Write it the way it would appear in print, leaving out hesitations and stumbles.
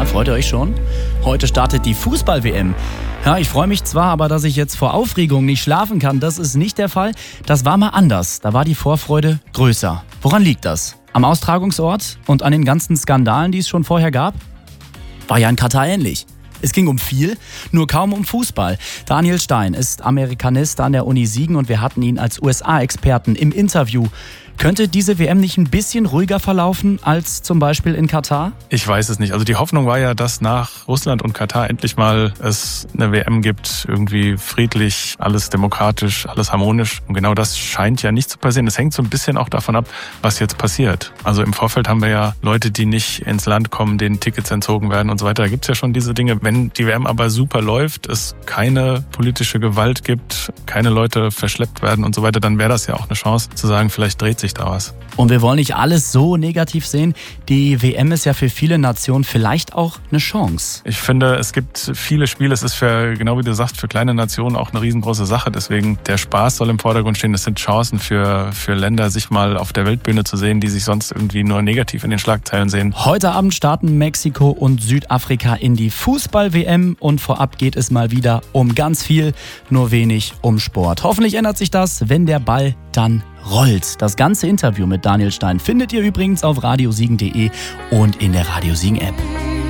Na, freut ihr euch schon? Heute startet die Fußball-WM. Ja, ich freue mich zwar, aber dass ich jetzt vor Aufregung nicht schlafen kann, das ist nicht der Fall. Das war mal anders. Da war die Vorfreude größer. Woran liegt das? Am Austragungsort und an den ganzen Skandalen, die es schon vorher gab? War ja in Katar ähnlich. Es ging um viel, nur kaum um Fußball. Daniel Stein ist Amerikanist an der Uni Siegen und wir hatten ihn als USA-Experten im Interview. Könnte diese WM nicht ein bisschen ruhiger verlaufen als zum Beispiel in Katar? Ich weiß es nicht. Also die Hoffnung war ja, dass nach Russland und Katar endlich mal es eine WM gibt, irgendwie friedlich, alles demokratisch, alles harmonisch. Und genau das scheint ja nicht zu passieren. Es hängt so ein bisschen auch davon ab, was jetzt passiert. Also im Vorfeld haben wir ja Leute, die nicht ins Land kommen, denen Tickets entzogen werden und so weiter. Da gibt es ja schon diese Dinge. Wenn die WM aber super läuft, es keine politische Gewalt gibt, keine Leute verschleppt werden und so weiter, dann wäre das ja auch eine Chance zu sagen, vielleicht dreht sich da was. Und wir wollen nicht alles so negativ sehen. Die WM ist ja für viele Nationen vielleicht auch eine Chance. Ich finde, es gibt viele Spiele. Es ist genau wie du sagst, für kleine Nationen auch eine riesengroße Sache. Deswegen, der Spaß soll im Vordergrund stehen. Es sind Chancen für Länder, sich mal auf der Weltbühne zu sehen, die sich sonst irgendwie nur negativ in den Schlagzeilen sehen. Heute Abend starten Mexiko und Südafrika in die Fußball-WM und vorab geht es mal wieder um ganz viel, nur wenig um Sport. Hoffentlich ändert sich das, wenn der Ball dann rollt. Das ganze Interview mit Daniel Stein findet ihr übrigens auf radiosiegen.de und in der Radio Siegen App.